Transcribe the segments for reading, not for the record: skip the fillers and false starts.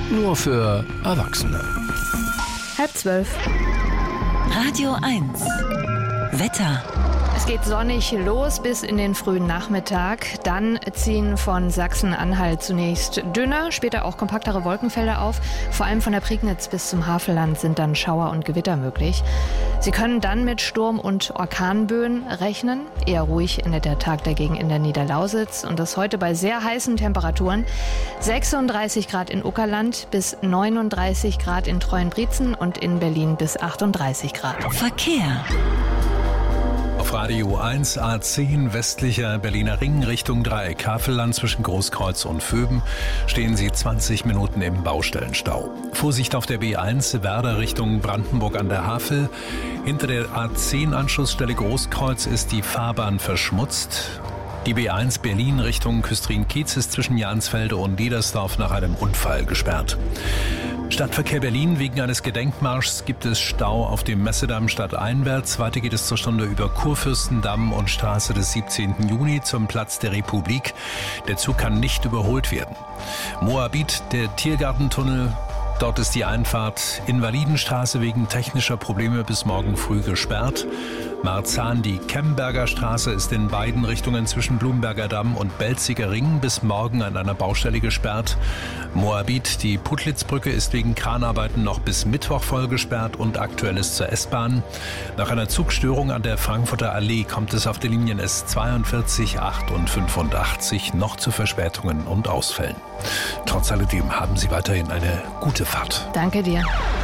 Nur für Erwachsene. 11:30. Radio 1. Wetter. Es geht sonnig los bis in den frühen Nachmittag. Dann ziehen von Sachsen-Anhalt zunächst dünne, später auch kompaktere Wolkenfelder auf. Vor allem von der Prignitz bis zum Havelland sind dann Schauer und Gewitter möglich. Sie können dann mit Sturm- und Orkanböen rechnen. Eher ruhig endet der Tag dagegen in der Niederlausitz. Und das heute bei sehr heißen Temperaturen. 36 Grad in Uckerland bis 39 Grad in Treuenbrietzen und in Berlin bis 38 Grad. Verkehr. Auf Radio 1 A10 westlicher Berliner Ring Richtung Dreieck Havelland zwischen Großkreuz und Vöben stehen Sie 20 Minuten im Baustellenstau. Vorsicht auf der B1 Werder Richtung Brandenburg an der Havel. Hinter der A10-Anschlussstelle Großkreuz ist die Fahrbahn verschmutzt. Die B1 Berlin Richtung Küstrin-Kiez ist zwischen Jansfelde und Niedersdorf nach einem Unfall gesperrt. Stadtverkehr Berlin. Wegen eines Gedenkmarschs gibt es Stau auf dem Messedamm stadteinwärts. Weiter geht es zur Stunde über Kurfürstendamm und Straße des 17. Juni zum Platz der Republik. Der Zug kann nicht überholt werden. Moabit, der Tiergartentunnel. Dort ist die Einfahrt Invalidenstraße wegen technischer Probleme bis morgen früh gesperrt. Marzahn, die Kemberger Straße ist in beiden Richtungen zwischen Blumberger Damm und Belziger Ring bis morgen an einer Baustelle gesperrt. Moabit, die Puttlitzbrücke ist wegen Kranarbeiten noch bis Mittwoch voll gesperrt und aktuell ist zur S-Bahn. Nach einer Zugstörung an der Frankfurter Allee kommt es auf den Linien S42, 8 und 85 noch zu Verspätungen und Ausfällen. Trotz alledem haben Sie weiterhin eine gute Fahrt. Danke dir.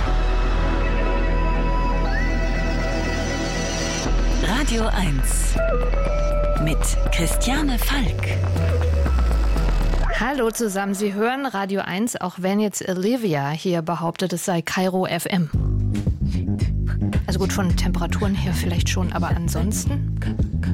Radio 1 mit Christiane Falk. Hallo zusammen, Sie hören Radio 1, auch wenn jetzt Olivia hier behauptet, es sei Kairo FM. Also gut, von Temperaturen her vielleicht schon, aber ansonsten?